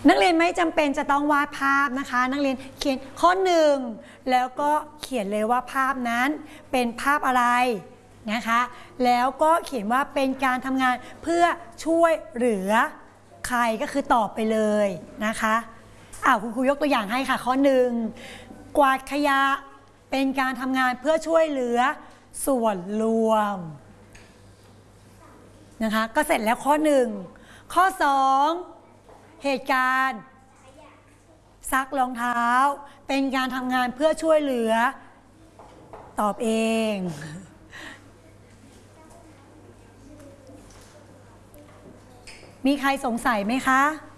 นักเรียนไม่จำเป็นจะต้องวาดภาพนะคะนักเรียนเขียนข้อ1แล้วก็เขียนเลยว่าภาพนั้นเป็นภาพอะไรนะคะแล้วก็เขียนว่าเป็นการทำงานเพื่อช่วยเหลือใครก็คือตอบไปเลยนะคะคุณครูยกตัวอย่างให้ค่ะข้อ1กวาดขยะเป็นการทำงานเพื่อช่วยเหลือส่วนรวมนะคะก็เสร็จแล้วข้อ1ข้อ2เหตุการณ์ซักรองเท้าเป็นการทำงานเพื่อช่วยเหลือตอบเองมีใครสงสัยไหมคะ